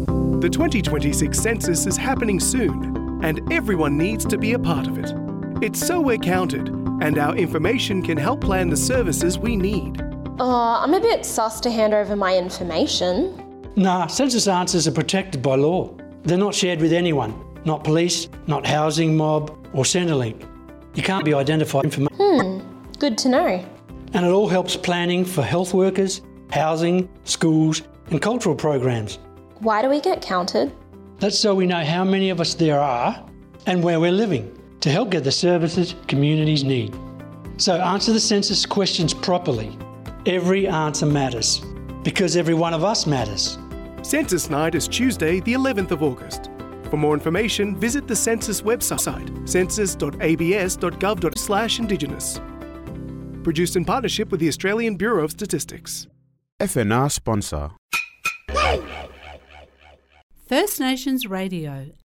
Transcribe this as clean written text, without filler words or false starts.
The 2026 census is happening soon, and everyone needs to be a part of it. It's so we're counted, and our information can help plan the services we need. I'm a bit sus to hand over my information. Nah, census answers are protected by law. They're not shared with anyone, not police, not housing mob or Centrelink. You can't be identified information. Good to know. And it all helps planning for health workers, housing, schools and cultural programs. Why do we get counted? That's so we know how many of us there are and where we're living to help get the services communities need. So answer the census questions properly. Every answer matters because every one of us matters. Census Night is Tuesday, the 11th of August. For more information, visit the Census website, census.abs.gov.au/Indigenous. Produced in partnership with the Australian Bureau of Statistics. FNR sponsor. First Nations Radio,